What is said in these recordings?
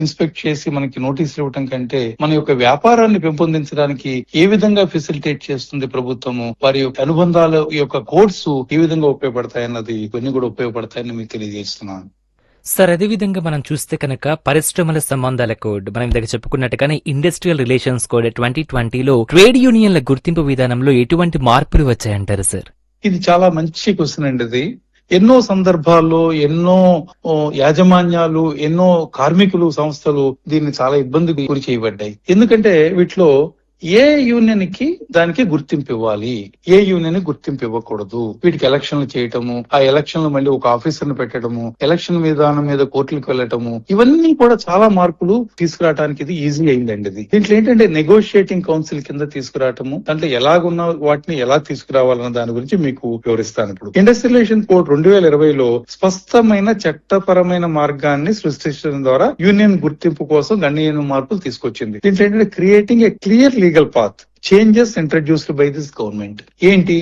Inspect చేసి మనకి నోటీసులు ఇవ్వటం కంటే మన యొక్క వ్యాపారాన్ని పెంపొందించడానికి ఏ విధంగా ఫెసిలిటేట్ చేస్తుంది ప్రభుత్వము, వారి యొక్క అనుబంధాల యొక్క కోడ్స్ ఏ విధంగా ఉపయోగపడతాయన్నది ఇవన్నీ కూడా ఉపయోగపడతాయని మీకు తెలియజేస్తున్నాను. సార్, అదేవిధంగా మనం చూస్తే కనుక పరిశ్రమల సంబంధాల కోడ్, మనం ఇందాక చెప్పుకున్నట్టుగానే ఇండస్ట్రియల్ రిలేషన్స్ కోడ్ 2020లో ట్రేడ్ యూనియన్ల గుర్తింపు విధానంలో ఎటువంటి మార్పులు వచ్చాయంటారు సార్? ఇది చాలా మంచి క్వశ్చన్ అండి. ఇది ఎన్నో సందర్భాల్లో ఎన్నో యాజమాన్యాలు, ఎన్నో కార్మికులు సంస్థలు దీన్ని చాలా ఇబ్బందికి గురి చేయబడ్డాయి. ఎందుకంటే వీటిలో ఏ యూనియన్ కి దానికి గుర్తింపు ఇవ్వాలి, ఏ యూనియన్ గుర్తింపు ఇవ్వకూడదు, వీటికి ఎలక్షన్లు చేయటము, ఆ ఎలక్షన్లు మళ్ళీ ఒక ఆఫీసర్ ను పెట్టడము, ఎలక్షన్ విధానం మీద కోర్టులకు వెళ్ళటము, ఇవన్నీ కూడా చాలా మార్పులు తీసుకురావడానికి ఇది ఈజీ అయిందండి. ఇది దీంట్లో ఏంటంటే నెగోషియేటింగ్ కౌన్సిల్ కింద తీసుకురావటము, దాంట్లో ఎలాగున్న వాటిని ఎలా తీసుకురావాలన్న దాని గురించి మీకు వివరిస్తాను. ఇప్పుడు ఇండస్ట్రియల్ రిలేషన్ కోడ్ 2020లో స్పష్టమైన చట్టపరమైన మార్గాన్ని సృష్టించడం ద్వారా యూనియన్ గుర్తింపు కోసం గణనీయమైన మార్పులు తీసుకొచ్చింది. దీంట్లో ఏంటంటే creating a clear legal path changes introduced by this government. ఏంటి,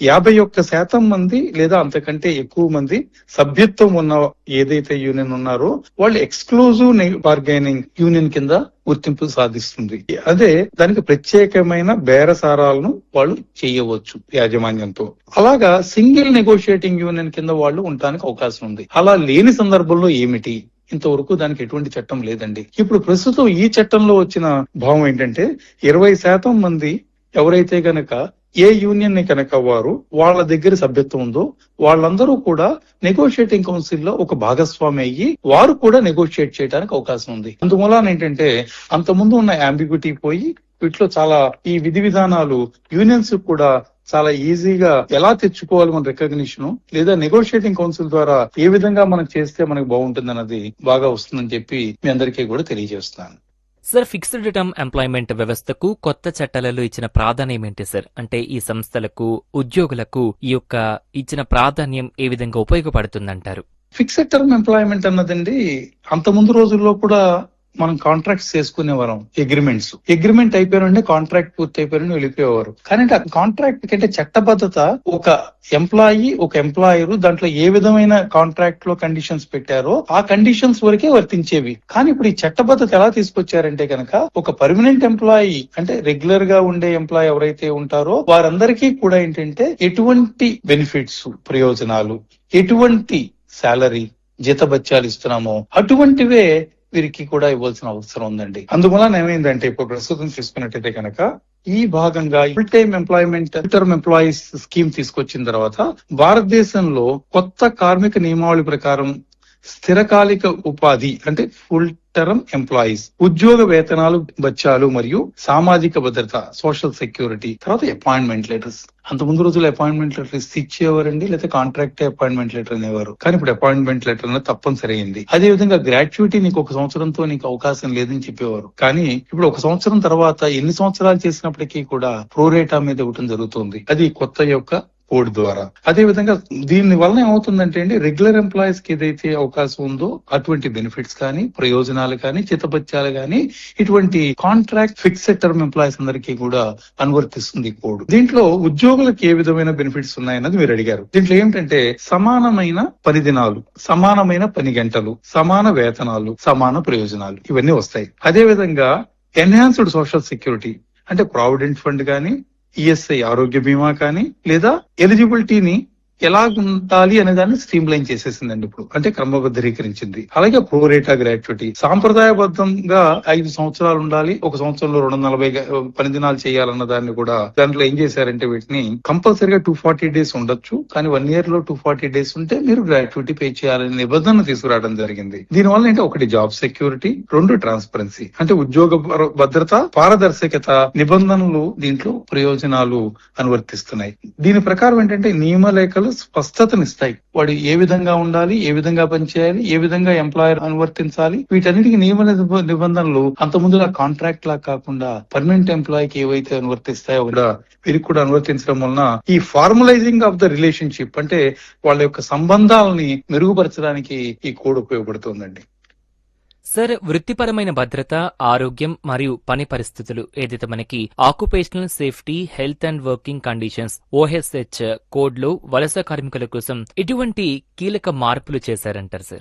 51% మంది లేదా అంతకంటే ఎక్కువ మంది సభ్యత్వం ఉన్న ఏదైతే యూనియన్ ఉన్నారో వాళ్ళు ఎక్స్క్లూజివ్ బార్గైనింగ్ యూనియన్ కింద గుర్తింపు సాధిస్తుంది. అదే దానికి ప్రత్యేకమైన బేరసారాలను వాళ్ళు చేయవచ్చు యాజమాన్యంతో. అలాగా సింగిల్ నెగోషియేటింగ్ యూనియన్ కింద వాళ్ళు ఉండడానికి అవకాశం ఉంది. అలా లేని సందర్భంలో ఏమిటి, ఇంతవరకు దానికి ఎటువంటి చట్టం లేదండి. ఇప్పుడు ప్రస్తుతం ఈ చట్టంలో వచ్చిన భావం ఏంటంటే 20% మంది ఎవరైతే గనక ఏ యూనియన్ ని కనుక వారు వాళ్ళ దగ్గర సభ్యత్వం ఉందో వాళ్ళందరూ కూడా నెగోషియేటింగ్ కౌన్సిల్ లో ఒక భాగస్వామి అయ్యి వారు కూడా నెగోషియేట్ చేయడానికి అవకాశం ఉంది. అందువలన ఏంటంటే అంతకుముందు ఉన్న అంబిగ్యూటీ పోయి వీటిలో చాలా ఈ విధి విధానాలు యూనియన్స్ కూడా చాలా ఈజీగా ఎలా తెచ్చుకోవాలి మన రికగ్నిషన్, లేదా నెగోషియేటింగ్ కౌన్సిల్ ద్వారా ఏ విధంగా మనం చేస్తే మనకు బాగుంటుంది అన్నది బాగా వస్తుందని చెప్పి మీ అందరికీ కూడా తెలియజేస్తున్నాను. సార్, ఫిక్స్డ్ టర్మ్ ఎంప్లాయ్మెంట్ వ్యవస్థకు కొత్త చట్టాలలో ఇచ్చిన ప్రాధాన్యం ఏంటి సార్? అంటే ఈ సంస్థలకు, ఉద్యోగులకు ఈ యొక్క ఇచ్చిన ప్రాధాన్యం ఏ విధంగా ఉపయోగపడుతుందంటారు? ఫిక్స్డ్ టర్మ్ ఎంప్లాయ్మెంట్ అన్నదండి అంత ముందు రోజుల్లో కూడా మనం కాంట్రాక్ట్స్ చేసుకునేవారం. అగ్రిమెంట్ అయిపోయినండి, కాంట్రాక్ట్ పూర్తి అయిపోయిన వెళ్ళిపోయేవారు. కానీ కాంట్రాక్ట్ కంటే చట్టబద్ధత ఒక ఎంప్లాయీ, ఒక ఎంప్లాయర్ దాంట్లో ఏ విధమైన కాంట్రాక్ట్ లో కండిషన్స్ పెట్టారో ఆ కండిషన్స్ వరకే వర్తించేవి. కానీ ఇప్పుడు ఈ చట్టబద్ధత ఎలా తీసుకొచ్చారంటే కనుక ఒక పర్మనెంట్ ఎంప్లాయీ అంటే రెగ్యులర్ గా ఉండే ఎంప్లాయీ ఎవరైతే ఉంటారో వారందరికీ కూడా ఏంటంటే ఎటువంటి బెనిఫిట్స్, ప్రయోజనాలు, ఎటువంటి శాలరీ, జీతభత్యాలు ఇస్తున్నామో అటువంటివే వీరికి కూడా ఇవ్వాల్సిన అవసరం ఉందండి. అందువలన ఏమైందంటే ఇప్పుడు ప్రస్తుతం తీసుకున్నట్టయితే కనుక ఈ భాగంగా full time employment, term employees scheme తీసుకొచ్చిన తర్వాత భారతదేశంలో కొత్త కార్మిక నియమావళి ప్రకారం స్థిరకాలిక ఉపాధి అంటే ఫుల్ టర్మ్ ఎంప్లాయీస్ ఉద్యోగ వేతనాలు, బత్యాలు మరియు సామాజిక భద్రత, సోషల్ సెక్యూరిటీ, తర్వాత అపాయింట్మెంట్ లెటర్స్. అంత ముందు రోజులు అపాయింట్మెంట్ లెటర్స్ ఇచ్చేవారండి, లేదా కాంట్రాక్ట్ అపాయింట్మెంట్ లెటర్ అనేవారు. కానీ ఇప్పుడు అపాయింట్మెంట్ లెటర్ అనేది తప్పనిసరి అయింది. అదే విధంగా గ్రాట్యుటీ నీకు 1 సంవత్సరంతో నీకు అవకాశం లేదని చెప్పేవారు. కానీ ఇప్పుడు 1 సంవత్సరం తర్వాత ఎన్ని సంవత్సరాలు చేసినప్పటికీ కూడా ప్రోరేటా మీద ఇవ్వటం జరుగుతుంది. అది కొత్త యొక్క కోడ్ ద్వారా. అదే విధంగా దీని వలన ఏమవుతుందంటే అండి రెగ్యులర్ ఎంప్లాయీస్ కి ఏదైతే అవకాశం ఉందో అటువంటి బెనిఫిట్స్ కానీ, ప్రయోజనాలు కానీ, చిత్తపత్యాలు కానీ ఇటువంటి కాంట్రాక్ట్ ఫిక్స్డ్ టర్మ్ ఎంప్లాయీస్ అందరికీ కూడా అనువర్తిస్తుంది ఈ కోడ్. దీంట్లో ఉద్యోగులకు ఏ విధమైన బెనిఫిట్స్ ఉన్నాయన్నది మీరు అడిగారు. దీంట్లో ఏమిటంటే సమానమైన పని దినాలు, సమానమైన పని గంటలు, సమాన వేతనాలు, సమాన ప్రయోజనాలు ఇవన్నీ వస్తాయి. అదే విధంగా ఎన్హాన్స్డ్ సోషల్ సెక్యూరిటీ అంటే ప్రావిడెంట్ ఫండ్ కానీ, ఈఎస్ఐ ఆరోగ్య బీమా కానీ, లేదా ఎలిజిబిలిటీని ఎలా ఉండాలి అనే దాన్ని స్ట్రీమ్ లైన్ చేసేసిందండి ఇప్పుడు, అంటే క్రమబద్ధీకరించింది. అలాగే ప్రోరేటా గ్రాట్యుటీ సాంప్రదాయబద్ధంగా 5 సంవత్సరాలు ఉండాలి, 1 సంవత్సరంలో 240 పని దినాలు చేయాలన్న దాన్ని కూడా దాంట్లో ఏం చేశారంటే వీటిని కంపల్సరీగా 240 డేస్ ఉండొచ్చు, కానీ 1 year లో 240 డేస్ ఉంటే మీరు గ్రాట్యుటీ పే చేయాలనే నిబంధన తీసుకురావడం జరిగింది. దీనివల్ల ఏంటంటే 1 జాబ్ సెక్యూరిటీ, 2 ట్రాన్స్పరెన్సీ అంటే ఉద్యోగ భద్రత, పారదర్శకత నిబంధనలు దీంట్లో ప్రయోజనాలు అనువర్తిస్తున్నాయి. దీని ప్రకారం ఏంటంటే నియమలేఖలు స్పష్టతనిస్తాయి. వాడు ఏ విధంగా ఉండాలి, ఏ విధంగా పనిచేయాలి, ఏ విధంగా ఎంప్లాయర్ అనువర్తించాలి, వీటన్నిటికీ నియమ నిబంధనలు అంత ముందులా కాంట్రాక్ట్ లా కాకుండా పర్మనెంట్ ఎంప్లాయీకి ఏవైతే అనువర్తిస్తాయో కూడా వీరికి కూడా అనువర్తించడం వలన ఈ ఫార్మలైజింగ్ ఆఫ్ ద రిలేషన్షిప్ అంటే వాళ్ళ యొక్క సంబంధాలని మెరుగుపరచడానికి ఈ కోడ్ ఉపయోగపడుతుందండి. సార్, వృత్తిపరమైన భద్రత, ఆరోగ్యం మరియు పని పరిస్థితులు ఏదైతే మనకి occupational safety, health and working conditions OSH code లో వలస కార్మికుల కోసం ఎటువంటి కీలక మార్పులు చేశారంటారు సార్?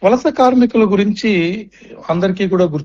వలస కార్మికుల గురించి అందరికీ కూడా